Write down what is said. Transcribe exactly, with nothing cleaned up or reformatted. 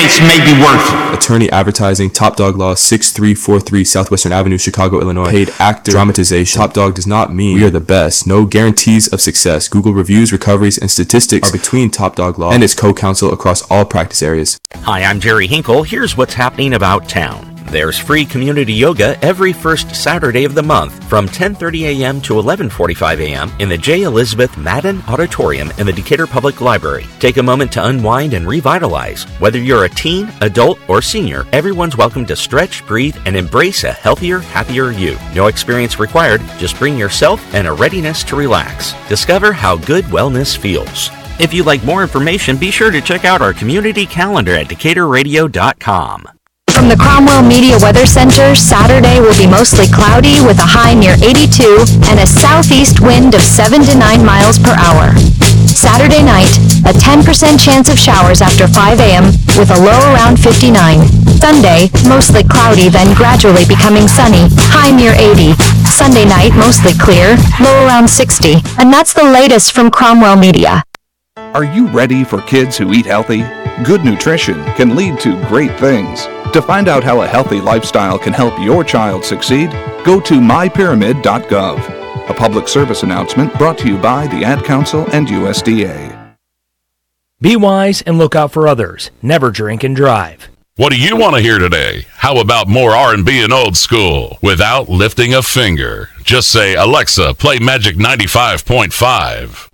case may be worse. Attorney Advertising, Top Dog Law, sixty-three forty-three Southwestern Avenue, Chicago, Illinois. Paid actor, dramatization. Top Dog does not mean we are the best. No guarantees of success. Google reviews, recoveries, and statistics are between Top Dog Law and its co-counsel across all practice areas. Hi, I'm Jerry Hinkle. Here's what's happening about town. There's free community yoga every first Saturday of the month from ten thirty a.m. to eleven forty-five a.m. in the J. Elizabeth Madden Auditorium in the Decatur Public Library. Take a moment to unwind and revitalize. Whether you're a teen, adult, or senior, everyone's welcome to stretch, breathe, and embrace a healthier, happier you. No experience required, just bring yourself and a readiness to relax. Discover how good wellness feels. If you'd like more information, be sure to check out our community calendar at decatur radio dot com. From the Cromwell Media Weather Center, Saturday will be mostly cloudy with a high near eighty-two and a southeast wind of seven to nine miles per hour. Saturday night, a ten percent chance of showers after five a.m. with a low around fifty-nine. Sunday, mostly cloudy, then gradually becoming sunny, high near eighty. Sunday night, mostly clear, low around sixty. And that's the latest from Cromwell Media. Are you ready for kids who eat healthy? Good nutrition can lead to great things. To find out how a healthy lifestyle can help your child succeed, go to my pyramid dot gov. A public service announcement brought to you by the Ad Council and U S D A. Be wise and look out for others. Never drink and drive. What do you want to hear today? How about more R and B and old school without lifting a finger? Just say, Alexa, play Magic ninety-five point five.